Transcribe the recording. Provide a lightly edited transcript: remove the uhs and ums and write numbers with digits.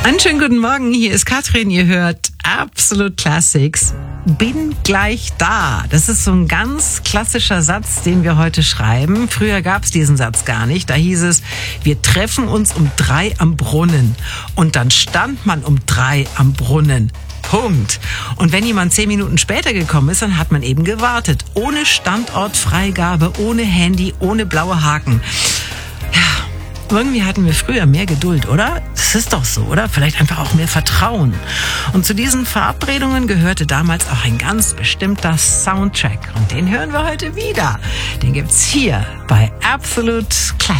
Einen schönen guten Morgen, hier ist Katrin, ihr hört Absolute Classics. Bin gleich da. Das ist so ein ganz klassischer Satz, den wir heute schreiben. Früher gab es diesen Satz gar nicht. Da hieß es, wir treffen uns um 3 am Brunnen. Und dann stand man um 3 am Brunnen. Punkt. Und wenn jemand 10 Minuten später gekommen ist, dann hat man eben gewartet. Ohne Standortfreigabe, ohne Handy, ohne blaue Haken. Irgendwie hatten wir früher mehr Geduld, oder? Das ist doch so, oder? Vielleicht einfach auch mehr Vertrauen. Und zu diesen Verabredungen gehörte damals auch ein ganz bestimmter Soundtrack. Und den hören wir heute wieder. Den gibt's hier bei Absolute Classics.